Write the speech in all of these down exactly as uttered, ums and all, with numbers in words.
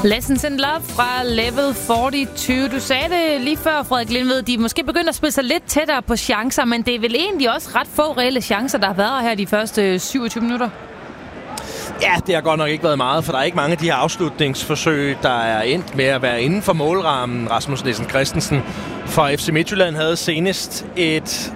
Lessons in Love fra Level fireogfyrre. Du sagde det lige før, Frederik Lindved. De måske begynder at spille sig lidt tættere på chancer, men det er vel egentlig også ret få reelle chancer, der har været her de første syvogtyve minutter. Ja, det har godt nok ikke været meget, for der er ikke mange af de her afslutningsforsøg, der er endt med at være inden for målrammen. Rasmus Nielsen Christensen fra F C Midtjylland havde senest et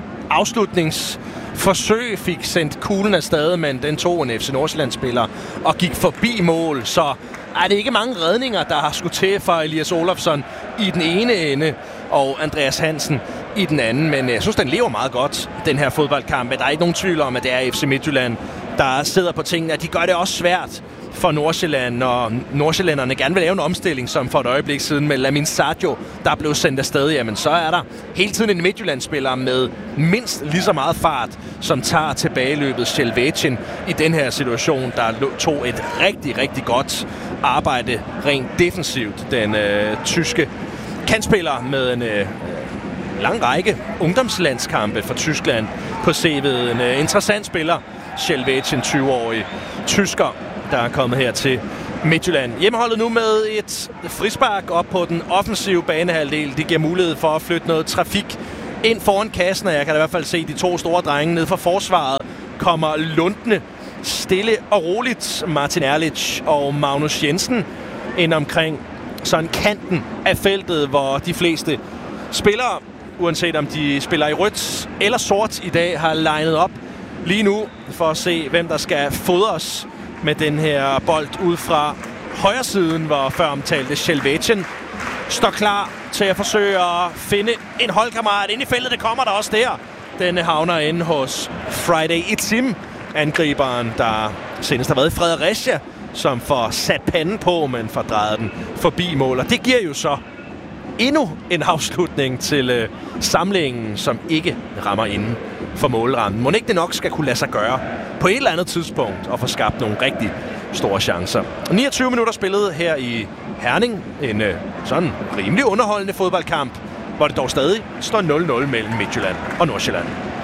afslutningsforsøg, fik sendt kuglen afsted, men den tog en F C Nordsjælland-spiller og gik forbi mål, så er det ikke mange redninger, der har skudt til for Elias Olofsson i den ene ende og Andreas Hansen i den anden. Men jeg synes, den lever meget godt, den her fodboldkamp. Der er ikke nogen tvivl om, at det er F C Midtjylland, der sidder på tingene. De gør det også svært for Nordsjælland, når nordsjællænderne gerne vil lave en omstilling, som for et øjeblik siden med Lamin Sadio, der blev sendt afsted. Jamen, så er der hele tiden en Midtjylland-spiller med mindst lige så meget fart, som tager tilbageløbet Shelvetjen i den her situation, der tog et rigtig, rigtig godt arbejde rent defensivt. Den øh, tyske kantspiller med en øh, lang række ungdomslandskampe for Tyskland på C V'et. En øh, interessant spiller, Shelvetjen, tyve-årig tysker, der er kommet her til Midtjylland. Hjemmeholdet nu med et frispark op på den offensive banehalvdel. Det giver mulighed for at flytte noget trafik ind foran kassen, og jeg kan i hvert fald se de to store drenge nede fra forsvaret kommer lundende stille og roligt. Martin Erlich og Magnus Jensen ind omkring sådan kanten af feltet, hvor de fleste spillere, uanset om de spiller i rødt eller sort i dag, har legnet op lige nu for at se, hvem der skal fodres med den her bold ud fra højre siden, hvor før omtalte Shelvetjen står klar til at forsøge at finde en holdkammerat ind i feltet. Det kommer der også der. Denne havner inde hos Friday Itzim, angriberen, der senest har været i Fredericia, som får sat panden på, men får drejet den forbi mål. Og det giver jo så endnu en afslutning til øh, samlingen, som ikke rammer inden for målrammen. Må ikke det nok skal kunne lade sig gøre på et eller andet tidspunkt og få skabt nogle rigtig store chancer. niogtyve minutter spillet her i Herning. En øh, sådan rimelig underholdende fodboldkamp, hvor det dog stadig står nul nul mellem Midtjylland og Nordsjælland.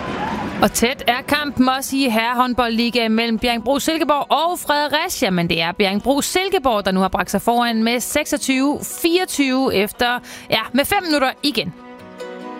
Og tæt er kampen også i herrehåndboldligaen mellem Bjerringbro-Silkeborg og Fredericia, men det er Bjerringbro-Silkeborg, der nu har bragt sig foran med seksogtyve fireogtyve efter, ja, med fem minutter igen.